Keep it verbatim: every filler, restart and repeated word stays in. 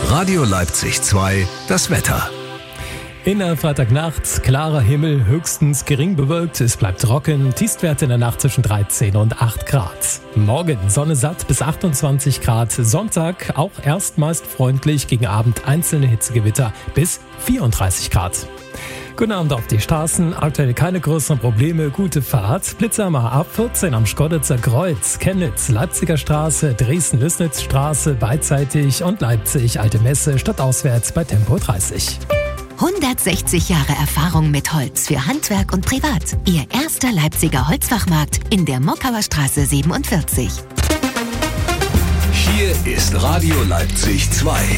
Radio Leipzig zwei, das Wetter. In der Freitagnacht, klarer Himmel, höchstens gering bewölkt, es bleibt trocken, Tiefstwerte in der Nacht zwischen dreizehn und acht Grad. Morgen Sonne satt bis achtundzwanzig Grad, Sonntag auch erst meist freundlich, gegen Abend einzelne Hitzegewitter bis vierunddreißig Grad. Guten Abend auf die Straßen, aktuell keine größeren Probleme, gute Fahrt. Blitzer am A vierzehn am Schkoditzer Kreuz, Chemnitz, Leipziger Straße, Dresden-Lößnitz-Straße, beidseitig und Leipzig, Alte Messe, stadtauswärts bei Tempo dreißig. hundertsechzig Jahre Erfahrung mit Holz für Handwerk und Privat. Ihr erster Leipziger Holzfachmarkt in der Mockauer Straße siebenundvierzig. Hier ist Radio Leipzig zwei.